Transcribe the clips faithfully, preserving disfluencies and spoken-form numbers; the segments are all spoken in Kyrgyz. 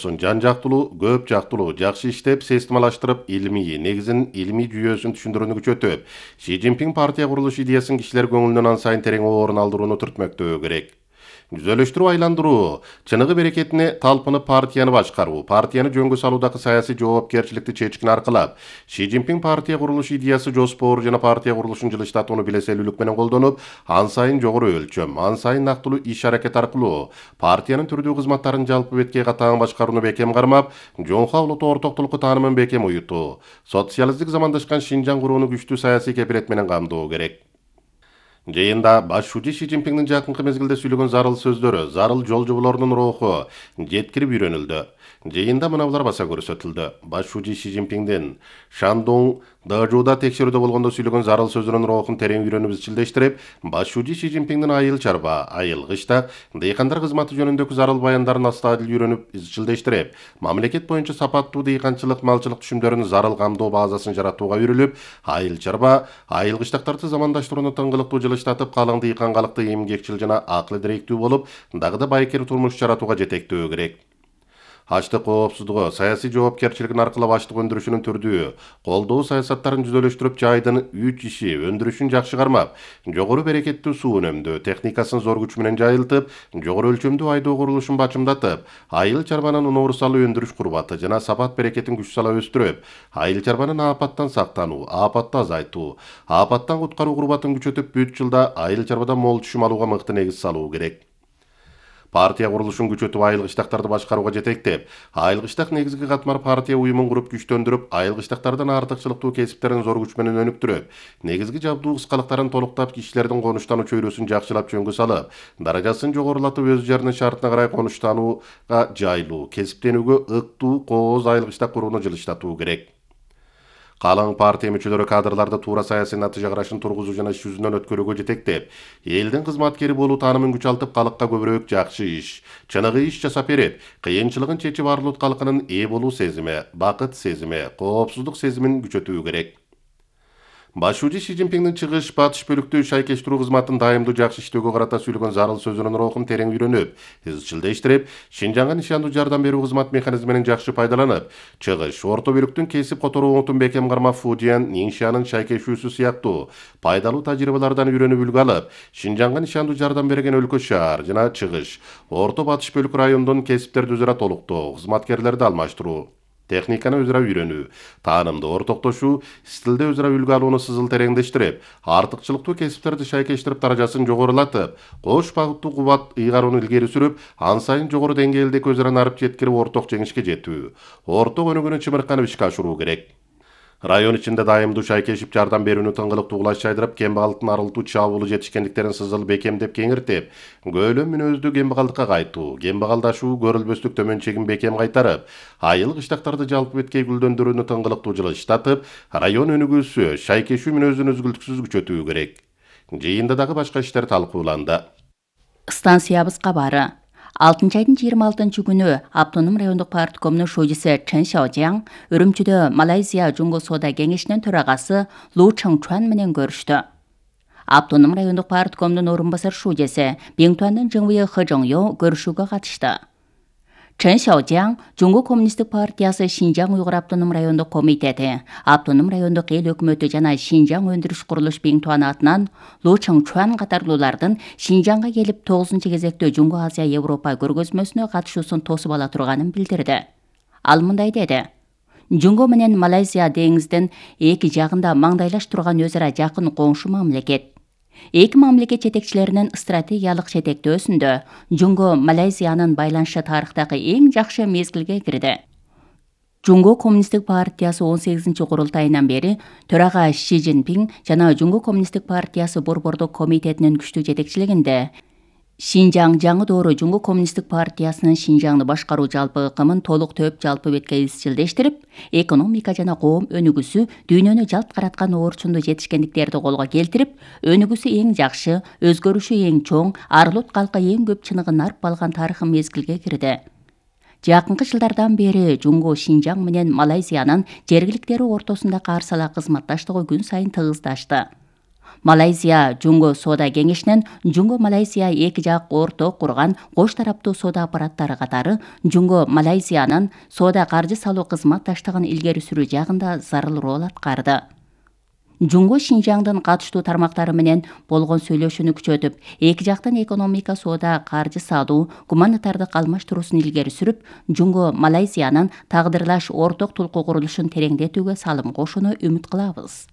болсун жан жактылуу, көп жактылуу, жакшы иштеп, системалаштырып, илимий негизин, илимий жүйөсүн түшүндүрүүнү күчөтүп, Си Цзиньпин партия курулуш идеясын кишилер көңүлүнөн ан сайын терең орун алдырууну түртмөктөө керек. Түзөлүштүрүү айландыруу, чыныгы берекетине талпынып партияны башкаруу, партияны жөнгө салуудагы саясий жоопкерчиликти чечкин аркылап, Си Цзиньпин партия курулуш идеясы жоспору жана партия курулушун жылыштатууну билеселүүлүк менен колдонуп, ан сайын жогору өлчөм, ан сайын нактылуу иш-аракет аркылуу партиянын түрдүү кызматтарын жалпы беткей катаң башкарууну бекем кармап, жонхо улуттуу ортоктулукку таанымын бекем уютуу, социалисттик замандашкан Шинжаң курууну күчтүү саясий кепилет менен камдоо керек. Жыйында баш шужи Си Цзиньпиндин жакынкы мезгилде сүйлөгөн зарыл сөздөрү, зарыл жол жоболорунун руху жеткирип үйрөнүлдү. Жыйында мыналар баса көрсөтүлдү. Баш шужи Си Цзиньпиндин Шандong Дэжуда текшерүүдө болгондо сүйлөгөн зарыл сөзүнүн рухун терең үйрөнүп изчилдештирип, баш шужи Си Цзиньпиндин айыл чарба, айыл кыштак, дыйкандар кызматы жөнүндөгү зарыл баяндарын астадыл үйрөнүп изчилдештирип, мамлекет боюнча сапаттуу дыйканчылык, малчылык түшүмдөрүн зарыл камдоо базасын жаратууга үйрүлүп, айыл чарба, айыл кыштактарды замандаштырууну тыңгылыктуу жылыштатып, калың дыйкангалыкты эмгекчил жана акыл директүү болуп, дагы да байкер турмуш жаратууга жетектөө керек. Ачлык коопсуздугу, саясий жоопкерчилигин аркылап ачлык өндүрүшүнүн түрдүү, колдоо саясаттарын жүзөлөштүрүп, жайдын үч иши өндүрүшүн жакшы кармап, жогору берекеттүү суу үнөмдөө техникасын зор күч менен жайылтып, жогору өлчөмдүү айдоо курулушун бачымдатып, айыл чарбанын унаурусалы өндүрүш курбаты жана сапат берекетин күч сала өстүрүп, айыл чарбанын аапаттан сактануу, аапатты азайтуу, аапаттан куткаруу курбатын күчөтүп, бүт жылда айыл чарбадан мол түшүм алууга мыкты негиз салуу керек. Партия курулушун күчөтүп, айыл кыштактарды башкарууга жетектеп, айыл кыштак негизги катмар партия уюмун куруп күчтөндүрүп, айыл кыштактардын артыкчылыктуу кесиптерин зор күч менен өнүктүрүп, негизги жабдуу кыскалыктарын толуктап, кишилердин конуштануу чөйрөсүн жакшылап жөнгө салып, даражасын жогорулатып, өз жарынын шартына карай конуштанууга жайлуу, кесиптенүүгө ыктуу, кооз айыл кыштак курууну жылыштатуу керек. Калың партия мүчөлөрү кадрларды туура саясий натыйжа карашын тургузуу жана иш жүзүнөн өткөрүүгө жетектеп, элдин кызматкери болуу таанымын күч алтып, калыкка көбүрөөк жакшы иш, чыныгы иш жасап берип, кыйынчылыгын чечип арлут калкынын ээ болуу сезими, бакыт сезими, коопсуздук сезимин күчөтүү керек. Баш шужи Си Цзиньпиндин чыгыш батыш бөлүктүү шайкештирүү кызматын дайымдуу жакшы иштөөгө карата сүйлөгөн зарыл сөзүнүн рухун терең үйрөнүп, изчилдештирип, Шинжаңга нишандуу жардам берүү кызмат механизминин жакшы пайдаланып, чыгыш, орто бөлүктүн кесип которуу оңутун бекем кармап, Фудиян, Ниншанын шайкешүүсү сыяктуу пайдалуу тажрыйбалардан үйрөнүп үлгү алып, Шинжаңга нишандуу жардам берген өлкө шаар жана чыгыш, орто батыш бөлүк райондун кесиптерди өзара толуктоо, кызматкерлерди алмаштыруу, техниканы өзара үйрөнүү, таанымды ортоктошуу, стилде өзара үлгү алууну сызыл тереңдештирип, артыкчылыктуу кесиптерди шайкештирип, даражасын жогорулатып, кош багыттуу кубат ыйгарууну илгери сүрүп, ан сайын жогору деңгээлдеги өзара нарып жеткирип, орток жеңишке жетүү, орток өнүгүүнү чымырканып ишке ашыруу керек. Район ичинде дайымдуу шайкешип жардам берүүнү тыңгылыктуу кулач жайдырып, кембагалдын арылтуу чабуулу жетишкендиктерин сызыл бекемдеп кеңиртип, көөлөм мүнөздүү кембагалдыкка кайтуу, кембагалдашуу, көрүлбөстүк төмөнчегин бекем кайтарып, айыл кыштактарды жалпы беткей гүлдөндүрүүнү тыңгылыктуу жылыштатып, район өнүгүүсү, шайкешүү мүнөзүн үзгүлтүксүз күчөтүү керек. Жыйында дагы башка иштер талкууланды. Станциябыз кабары. алтынчы айдын жыйырма алтынчы күнү Автоном райондук парткомунун шужиси Чен Шаожаң Үрүмчүдө Малайзия Жунго соода кеңешинин төрагасы Лу Чыңчуан менен көрүштү. Автоном райондук парткомунун орун басар шужиси Биңтуандын Жыңвые Хыжыңё көрүшүүгө катышты. Чен Шаожаң Жунго коммунисттик партиясы Шинжаң уйгур автоном райондук комитети, Автоном райондук эл өкмөтү жана Шинжаң өндүрүш курулуш Биңтуан атынан Лу Чыңчуан катарлуулардын Шинжаңга келип тогузунчу кезекте Жунго Азия Европа көргөзмөсүнө катышуусун тосуп ала турганын билдирди. Ал мындай деди: Жунго менен Малайзия деңиздин эки жагында маңдайлаш турган өз ара жакын коңшу мамлекет. Эки мамлекет жетекчилеринин стратегиялык жетектөөсүндө Жунго Малайзиянын байланышы тарыхтагы эң жакшы мезгилге кирди. Жунго коммунисттик партиясы он сегизинчи курултайынан бери төрага Ши Цзиньпин жана Жунго коммунисттик партиясы борбордук комитетинин күчтүү жетекчилигинде Шинжаң жаңы доору Жунго коммунисттик партиясынын Шинжаңды башкаруу жалпы ыкымын толук төп жалпы бетке изчилдештирип, экономика жана коом өнүгүүсү дүйнөнү жалт караткан орчундуу жетишкендиктерди колго келтирип, өнүгүүсү эң жакшы, өзгөрүшү эң чоң, арылут калкы эң көп чыныгын арып алган тарыхый мезгилге кирди. Жакынкы жылдардан бери Жунго Шинжаң менен Малайзиянын жергиликтери ортосунда карсала кызматташтыгы күн сайын тыгыздашты. Малайзия Жунго соода кеңешинен Жунго Малайзия эки жак орток курган кош тараптуу соода аппараттары катары Жунго Малайзиянын соода каржы салуу кызматташтыгын илгери сүрүү жагында зарыл роль аткарды. Жунго Шинжаңдын катыштуу тармактары менен болгон сүйлөшүүнү күчөтүп, эки жактын экономика, соода, каржы салуу, гуманитардык алмаштыруусун илгери сүрүп, Жунго Малайзиянын тагдырлаш орток тулку курулушун тереңдетүүгө салым кошууну үмүт кылабыз.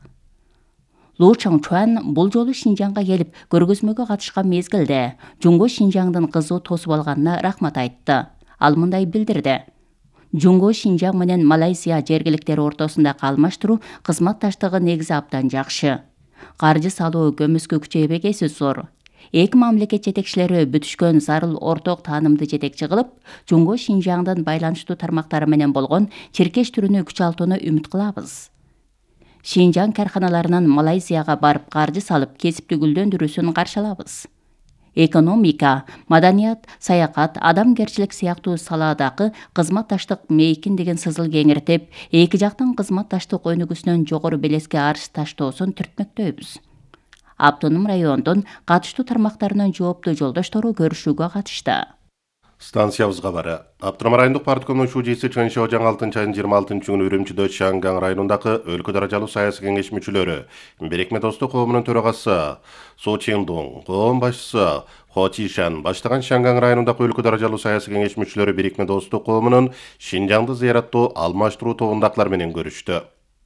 Лу Чаңчуан бул жолу Шинжаңга келип көргөзмөгө катышкан мезгилде Жунго Шинжаңдын кызуу тосуп алганына рахмат айтты. Ал мындай билдирди: Жунго Шинжаң менен Малайзия жергиликтери ортосунда алмаштыруу кызматташтыгы негизи абдан жакшы. Каржы салуу көмүскө күчөйбөгөсү зор. Эки мамлекет жетекчилери бүтүшкөн зарыл орток таанымды жетекчи кылып, Жунго Шинжаңдын байланыштуу тармактары менен болгон чиркештирүүнү күчалтууну үмүт кылабыз. Шинжаң карканаларынын Малайзияга барып каржы салып кесипти гүлдөндүрүүсүн каршы алабыз. Экономика, маданият, саякат, адамгерчилик сыяктуу салаадагы кызматташтык мейкиндигин сызыл кеңиртип, эки жактын кызматташтык өнүгүүсүнөн жогору белеске арыз таштоосун түртмөктөйбүз. Автоном райондун катыштуу тармактарынын жооптуу жолдоштору көрүшүүгө катышты. Станциябыз кабары. Автоном райондук парткомдун шужиси Чын Шаожаң алтынчы айдын жыйырма алтынчы күнү Үрүмчүдө Шаңгаң районундагы өлкө даражалуу саясий кеңеш мүчөлөрү, Бирикме Достук коомунун төрагасы Су Чиндуң, коом башчысы Хо Чишан баштаган Шаңгаң районундагы өлкө даражалуу саясий кеңеш мүчөлөрү Бирикме Достук коомунун Шинжаңды зыяраттоо, алмаштыруу тобундакылар менен көрүштү.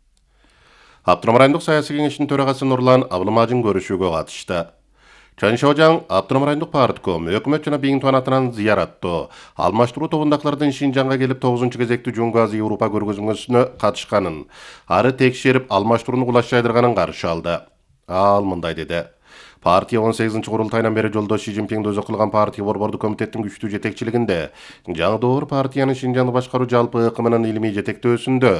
Автоном райондук саясий кеңештин төрагасы Нурлан Абылмажин көрүшүүгө катышты. Чын Шаожаң Автоном райондук партком өкмөт жана бийин туан атынан зыяраттоо, алмаштыруу тобундакылардын Шинжаңга келип тогузунчу кезектүү Жунго Азия Европа көргөзмөсүнө катышканын, ары текшерип алмаштырууну кулаш жайдырганын каршы алды. Ал мындай деди: Партия он сегизинчи курултайынан бери жолдош Си Цзиньпинди өзү кылган партия борбордук комитеттин күчтүү жетекчилигинде жаңы доор партиянын Шинжаңды башкаруу жалпы ыкымынын илимий жетектөөсүндө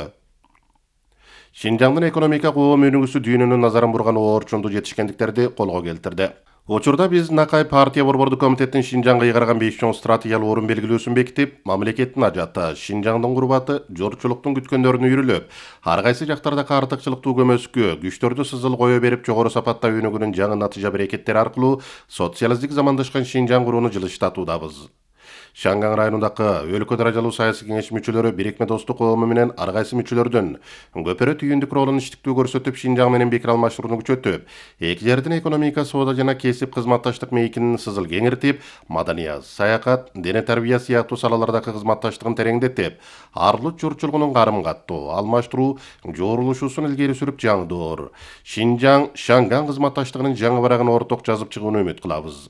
Шинжаңдын экономика коом өнүгүүсү дүйнөнүн назарын бурган оорчундуу жетишкендиктерди колго келтирди. Учурда биз Накай партия борбордук комитеттин Шинжаңга ыйгарган беш чоң стратегиялык орун белгилөөсүн бекитип, мамлекеттин ажаты, Шинжаңдын курбаты, жоручулуктун күткөндөрүн үйрүлөп, ар кайсы жактардагы артыкчылыктуу көмөскө, күчтөрдү сызыл кое берип, жогору сапатта өнүгүүнүн жаңы натыйжа берекеттери аркылуу социалисттик замандашкан Шинжаң курууну жылыштатуудабыз. Шаңгаң районундагы өлкө даражалуу саясий кеңеш мүчөлөрү Бирикме Достук коому менен ар кайсы мүчөлөрдөн көпөрө түйүндүк ролун иштиктүү көрсөтүп, Шинжаң менен пикир алмаштырууну күчөтүп, эки жердин экономика, соода жана кесип кызматташтык мейкинин сызыл кеңиртип, маданият, саякат, дене тарбия сыяктуу салалардагы кызматташтыгын тереңдетип, арлык журчулугунун карым каттоо, алмаштыруу, жоорулушуусун илгери сүрүп, жаңы доор Шинжаң Шаңгаң кызматташтыгынын жаңы барагын орток жазып чыгууну үмүт кылабыз.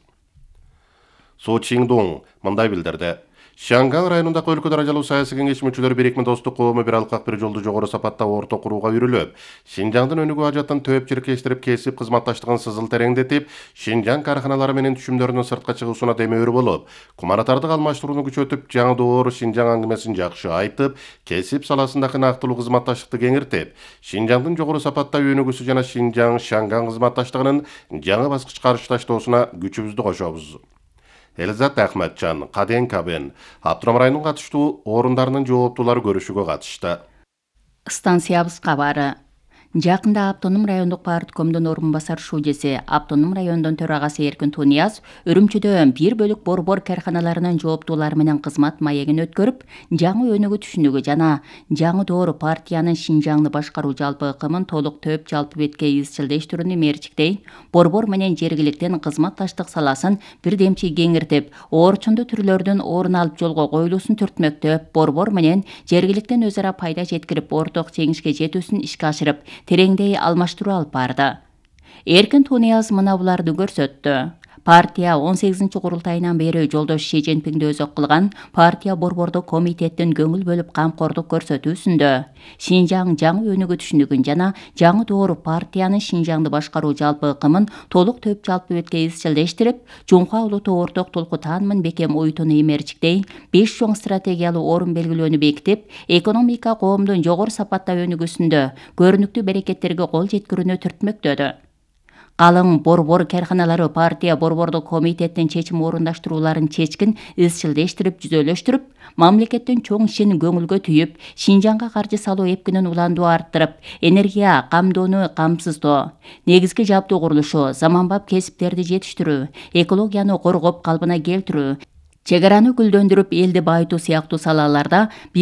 Су Чиндуң мындай билдирди: Шаңгаң районундагы өлкө даражалуу саясий кеңеш мүчөлөрү Бирикме Достук коому бир алкак бир жолду жогору сапатта орток курууга үйрүлүп, Шинжаңдын өнүгүү ажатын төп чиркештирип, кесип кызматташтыгын сызыл тереңдетип, Шинжаң карканалары менен түшүмдөрүнүн сыртка чыгуусуна демөөр болуп, гуманитардык алмаштырууну күчөтүп, жаңы доор Шинжаң аңгемесин жакшы айтып, кесип саласындагы нактылуу кызматташтыкты кеңиртип, Шинжаңдын жогору сапатта өнүгүүсү жана Шинжаң Шаңгаң кызматташтыгынын жаңы баскычка каршы таштоосуна күчүбүздү кошобуз. Элизат Ахматжан, Каден Кабен, Автоном районунун катыштуу орундарынын жооптуулары көрүшүүгө катышты. Станциябыз кабары. Жакында Автоном райондук парткомдун орун басар шужиси, Автоном райондун төрагасы Эркин Тунияз Үрүмчүдө бир бөлүк борбор карканаларынын жооптуулары менен кызмат маегин өткөрүп, жаңы өнүгүү түшүнүгү жана жаңы доор партиянын Шинжаңды башкаруу жалпы ыкымын толук төп жалпы бетке изчилдештирүүнү мерчиктей, борбор менен жергиликтин кызматташтык саласын бирдемчи кеңиртип, оорчундуу түрлөрдүн орун алып жолго коюлуусун түртмөктөп, борбор менен жергиликтин өз ара пайда жеткирип, орток жеңишке жетүүсүн ишке ашырып, тереңдей алмаштыруу алып барды. Эркин Тунияз мына буларды көрсөттү. Партия он сегизинчи курултайынан бери жолдош Си Цзиньпинди өзөк кылган партия борбордук комитеттин көңүл бөлүп камкордук көрсөтүүсүндө Шинжаң жаңы өнүгүү түшүнүгүн жана жаңы доор партиянын Шинжаңды башкаруу жалпы ыкымын толук төп жалпы бетке изчилдештирип, Жунхуа улуттуу орток тулку таанымын бекем уютууну имерчиктей, беш чоң стратегиялуу орун белгилөөнү бекитип, экономика коомдун жогору сапатта өнүгүүсүндө көрүнүктүү берекеттерге кол жеткирүүнү түртмөктөдү. Калың борбор карханалары партия борбордук комитеттин чечим орундаштырууларын чечкин изчилдештирип жүзөлөштүрүп, мамлекеттин чоң ишин көңүлгө түйүп, Шинжаңга каржы салуу эпкинин уландуу арттырып, энергия камдоону камсыздоо, негизги жабдуу курулушу, заманбап кесиптерди жетиштирүү, экологияны коргоп калпына келтирүү, чек араны гүлдөндүрүп элди байытуу сыяктуу салаларда